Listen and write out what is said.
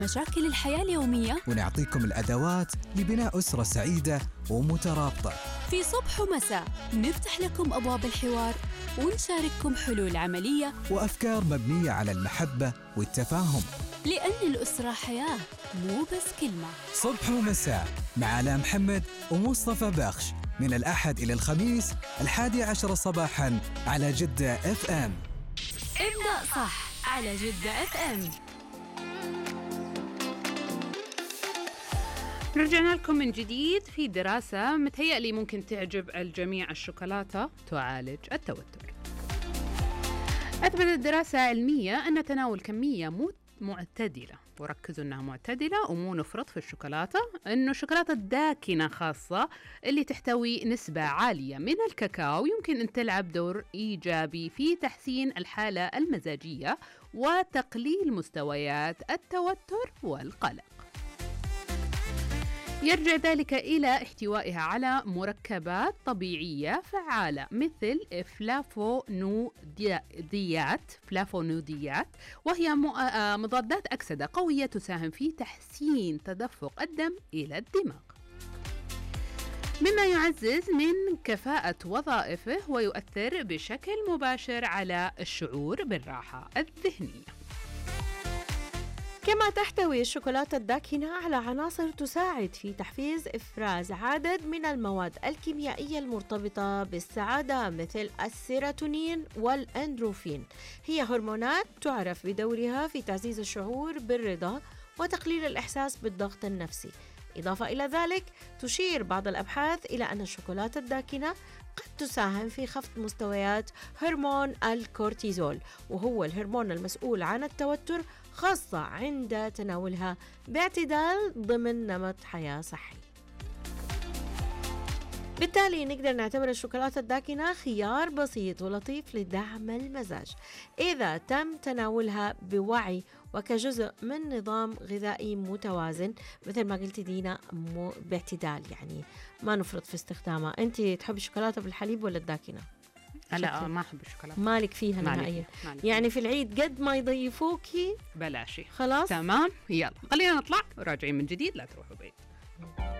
مشاكل الحياة اليومية، ونعطيكم الأدوات لبناء أسرة سعيدة ومترابطة. في صبح ومساء نفتح لكم أبواب الحوار ونشارككم حلول عملية وأفكار مبنية على المحبة والتفاهم، لأن الأسرة حياة مو بس كلمة. صبح ومساء مع آلاء محمد ومصطفى بخش، من الأحد إلى الخميس 11 صباحاً على جدة FM. ابدأ صح على جدة FM. رجعنا لكم من جديد في دراسة متهيألي ممكن تعجب الجميع. الشوكولاتة تعالج التوتر. أثبتت دراسة علمية أن تناول كمية معتدلة، وركزوا أنها معتدلة ومو نفرط في الشوكولاتة، أنه الشوكولاتة الداكنة خاصة اللي تحتوي نسبة عالية من الكاكاو يمكن أن تلعب دور إيجابي في تحسين الحالة المزاجية وتقليل مستويات التوتر والقلق. يرجع ذلك إلى احتوائها على مركبات طبيعية فعالة مثل فلافونوديات، وهي مضادات أكسدة قوية تساهم في تحسين تدفق الدم إلى الدماغ، مما يعزز من كفاءة وظائفه ويؤثر بشكل مباشر على الشعور بالراحة الذهنية. كما تحتوي الشوكولاتة الداكنة على عناصر تساعد في تحفيز إفراز عدد من المواد الكيميائية المرتبطة بالسعادة مثل السيروتونين والأندروفين. هي هرمونات تعرف بدورها في تعزيز الشعور بالرضا وتقليل الإحساس بالضغط النفسي. إضافة إلى ذلك، تشير بعض الأبحاث إلى أن الشوكولاتة الداكنة قد تساهم في خفض مستويات هرمون الكورتيزول، وهو الهرمون المسؤول عن التوتر، خاصة عند تناولها باعتدال ضمن نمط حياة صحي. بالتالي نقدر نعتبر الشوكولاتة الداكنة خيار بسيط ولطيف لدعم المزاج إذا تم تناولها بوعي وكجزء من نظام غذائي متوازن، مثل ما قلت دينا، باعتدال، يعني ما نفرط في استخدامها. أنت تحب الشوكولاتة بالحليب ولا الداكنة؟ لا، ما أحب الشوكولاتة. مالك فيها نهائيا. يعني في العيد قد ما يضيفوكي بلاشي. خلاص تمام. يلا خلينا نطلع، راجعين من جديد، لا تروحوا بعيد.